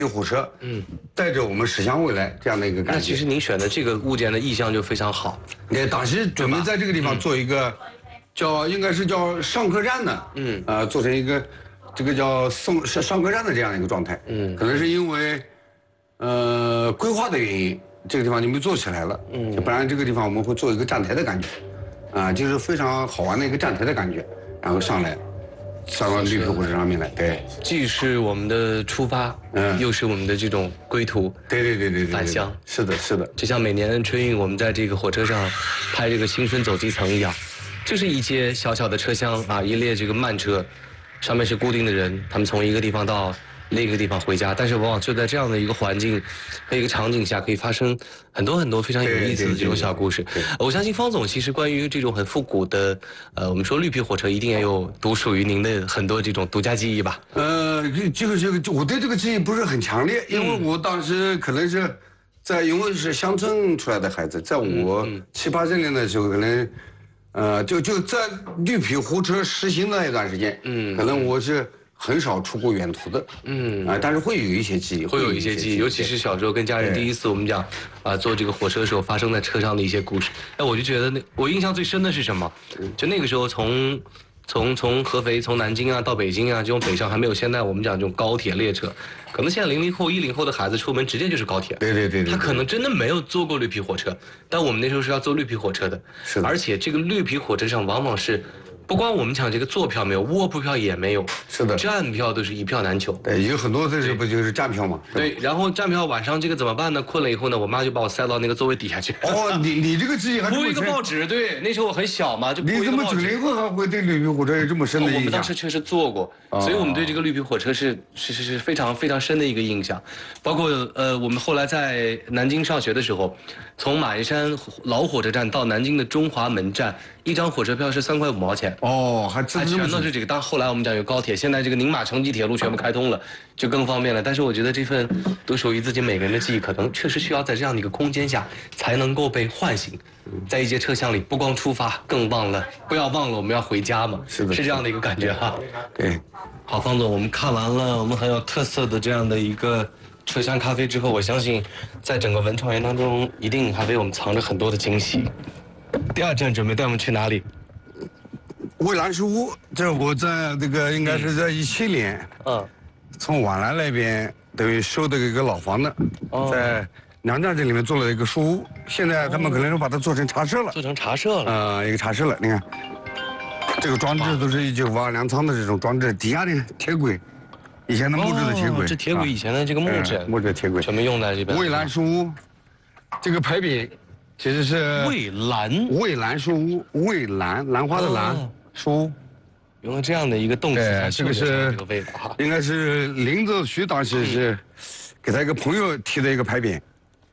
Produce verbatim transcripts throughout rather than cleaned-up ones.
火车，嗯，带着我们驶向未来这样的一个感觉。 那其实您选的这个物件的意象就非常好。 对，当时准备在这个地方做一个，叫应该是叫上客站的，嗯，呃，做成一个这个叫送上上客站的这样一个状态，嗯，可能是因为呃规划的原因，这个地方就没做起来了，嗯，不然这个地方我们会做一个站台的感觉，啊，就是非常好玩的一个站台的感觉，然后上来。上到绿皮火车上面来，对， 既是我们的出发，嗯，又是我们的这种归途， 对对对对对， 返乡， 是的，是的， 就像每年春运我们在这个火车上拍这个新春走基层一样，就是一节小小的车厢啊，一列这个慢车，上面是固定的人，他们从一个地方到另一个地方回家，但是往往就在这样的一个环境和一个场景下，可以发生很多很多非常有意思的这种小故事。我相信方总其实关于这种很复古的，呃，我们说绿皮火车，一定也有独属于您的很多这种独家记忆吧？ 呃，这个这个，我对这个记忆不是很强烈，因为我当时可能是在，因为是乡村出来的孩子，在我七八十年的时候，可能，呃，就就在绿皮火车实行那一段时间，嗯，可能我是。很少出过远途的，嗯啊，但是会有一些记忆， 会有一些记忆，尤其是小时候跟家人第一次我们讲，啊，坐这个火车的时候发生在车上的一些故事。哎，我就觉得那我印象最深的是什么？就那个时候从从从合肥从南京啊到北京啊这种北上还没有现在我们讲这种高铁列车，可能现在零零后一零后的孩子出门直接就是高铁， 对对对， 他可能真的没有坐过绿皮火车，但我们那时候是要坐绿皮火车的， 是的， 而且这个绿皮火车上往往是。不光我们讲这个坐票没有，卧铺票也没有， 是的， 站票都是一票难求。 对，有很多这是不就是站票嘛？ 对，然后站票晚上这个怎么办呢？困了以后呢，我妈就把我塞到那个座位底下去。 哦，你你这个记忆还铺一个报纸，对，那时候我很小嘛，就铺一个报纸。 你怎么九零后还会对绿皮火车有这么深的印象？ 我们当时确实坐过，所以我们对这个绿皮火车是是是是非常非常深的一个印象。包括呃，我们后来在南京上学的时候，从马鞍山老火车站到南京的中华门站，一张火车票是三块五毛钱。 哦，还真。 全都是这个，但后来我们讲有高铁，现在这个宁马城际铁路全部开通了，就更方便了。但是我觉得这份都属于自己每个人的记忆，可能确实需要在这样的一个空间下才能够被唤醒。在一节车厢里，不光出发，更忘了不要忘了我们要回家嘛。 是的， 是这样的一个感觉哈。 对， 好，方总，我们看完了我们很有特色的这样的一个车厢咖啡之后，我相信在整个文创园当中，一定还为我们藏着很多的惊喜。第二站准备带我们去哪里？ 蔚蓝书屋，这我在这个应该是在一七年，嗯，从皖南那边等于收的一个老房子，哦、在娘家这里面做了一个书屋，现在他们可能是把它做成茶社了， 做成茶社了， 呃，一个茶社了。你看，这个装置都是一九五二粮仓的这种装置，底下的铁轨，以前的木质的铁轨， 哦、这铁轨以前的这个木质， 啊、木质铁轨全部用在这边。 蔚蓝书屋，这个牌匾其实是蔚蓝， 蔚蓝书屋，蔚蓝，兰花的兰。哦书， 用了这样的一个动词， 这个是应该是林则徐当时是给他一个朋友提的一个牌匾。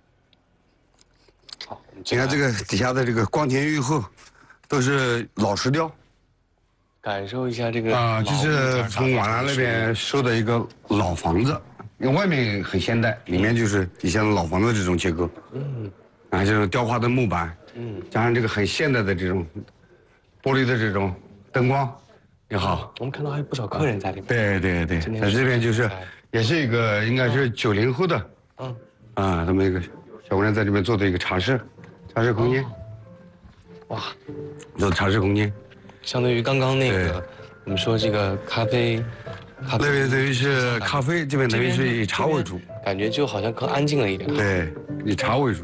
好，你看这个底下的这个光田玉厚，都是老石雕。 感受一下这个啊，这是从皖南那边收的一个老房子，因为外面很现代，里面就是以前的老房子这种结构。嗯，啊，这种雕花的木板，嗯，加上这个很现代的这种玻璃的这种。灯光，你好， 我们看到还有不少客人在里面。 对对对，在这边就是，也是一个应该是九零后的，嗯，啊，他们一个小姑娘在这边做的一个茶室，茶室空间，哇，做茶室空间， 相对于刚刚那个，我们说这个咖啡， 咖啡那边等于是咖啡，这边等于是以茶为主， 感觉就好像更安静了一点。 对，以茶为主。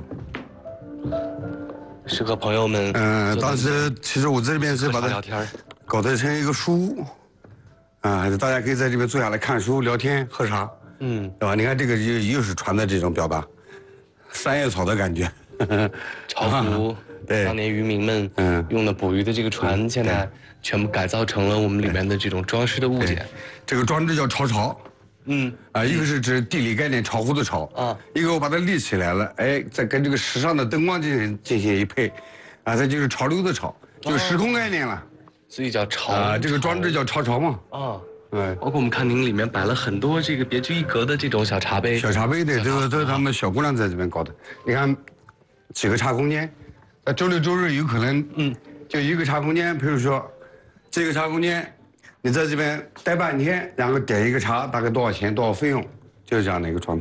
适合朋友们。 嗯，当时其实我这边是把它搞得成一个书屋，啊，大家可以在这边坐下来看书、聊天、喝茶，嗯，对吧？你看这个又又是船的这种表达，三叶草的感觉， 潮服，对，当年渔民们嗯用的捕鱼的这个船，现在全部改造成了我们里面的这种装饰的物件。 这个装置叫潮潮。嗯啊，一个是指地理概念巢湖的巢啊，一个我把它立起来了，哎，再跟这个时尚的灯光进行进行一配，啊，它就是潮流的潮，就是时空概念了， 所以叫潮啊，这个装置叫潮潮嘛啊， 对，包括我们看您里面摆了很多这个别具一格的这种小茶杯， 小茶杯的，这个都是他们小姑娘在这边搞的，你看几个茶空间，呃，周六周日有可能嗯，就一个茶空间，比如说这个茶空间。你在这边待半天，然后点一个茶，大概多少钱，多少费用，就是这样的一个状态。